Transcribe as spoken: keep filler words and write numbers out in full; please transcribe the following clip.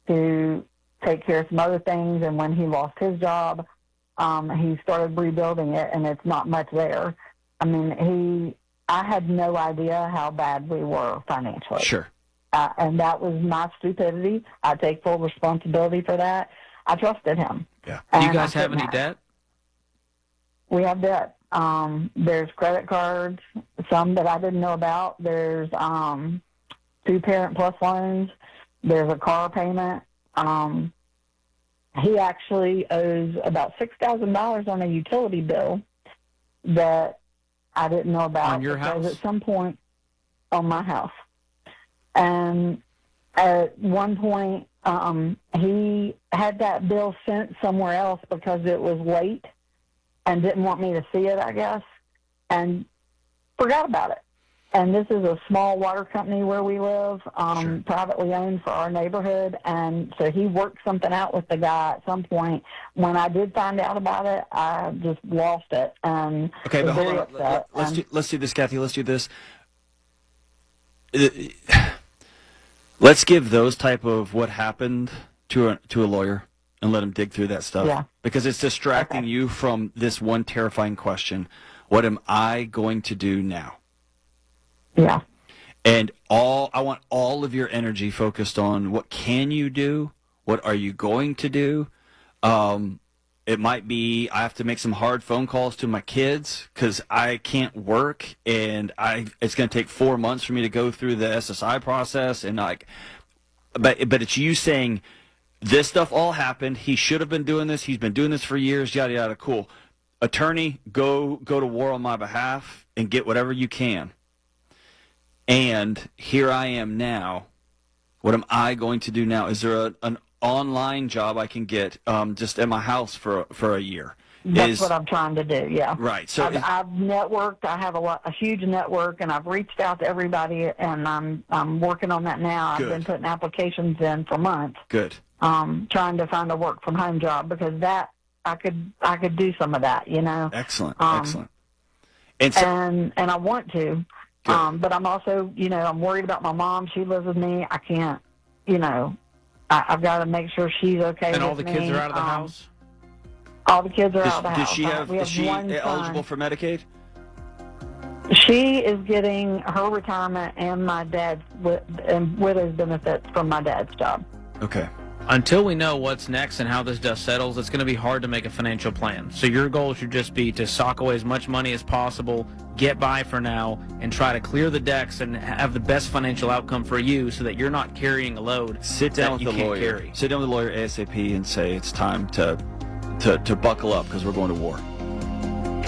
to take care of some other things. And when he lost his job, um, he started rebuilding it, and it's not much there. I mean, he, I had no idea how bad we were financially. Sure. Uh, and that was my stupidity. I take full responsibility for that. I trusted him. Yeah. Do you guys have any have. debt? We have debt. Um, there's credit cards, some that I didn't know about. There's um, two Parent Plus loans. There's a car payment. Um, he actually owes about six thousand dollars on a utility bill that I didn't know about. On your because house? At some point on my house. And at one point, um, he had that bill sent somewhere else because it was late and didn't want me to see it, I guess, and forgot about it. And this is a small water company where we live, um, Sure. privately owned for our neighborhood. And so he worked something out with the guy at some point. When I did find out about it, I just lost it. And Okay, was but hold very on. upset. Let, let's, And- do, let's do this, Kathy. Let's do this. Uh, Let's give those type of what happened to a, to a lawyer and let him dig through that stuff. Yeah. Because it's distracting Okay. you from this one terrifying question. What am I going to do now? Yeah. And all I want all of your energy focused on what can you do? What are you going to do? Um, it might be I have to make some hard phone calls to my kids because I can't work, and I it's going to take four months for me to go through the S S I process, and like, but but it's you saying this stuff all happened. He should have been doing this. He's been doing this for years. Yada yada. Cool. Attorney, go go to war on my behalf and get whatever you can. And here I am now. What am I going to do now? Is there a, an online job I can get um, just at my house for for a year? That's Is, what I'm trying to do, yeah. Right. So I've, is- I've networked. I have a, lot, a huge network, and I've reached out to everybody, and I'm I'm working on that now. Good. I've been putting applications in for months, good. um, trying to find a work from home job because that I could I could do some of that, you know. Excellent. Um, Excellent. And so, and and I want to, Good. um, but I'm also, you know, I'm worried about my mom. She lives with me. I can't, you know, I, I've got to make sure she's okay. And all with the kids me. are out of the Um, house? All the kids are does, out of the does house. she Uh, have we is have she one eligible son. for Medicaid? She is getting her retirement and my dad's wi- and widow's benefits from my dad's job. Okay. Until we know what's next and how this dust settles, it's going to be hard to make a financial plan. So your goal should just be to sock away as much money as possible, get by for now, and try to clear the decks and have the best financial outcome for you so that you're not carrying a load Sit down that with you the can't lawyer. carry. Sit down with the lawyer ASAP and say it's time to to, to buckle up because we're going to war.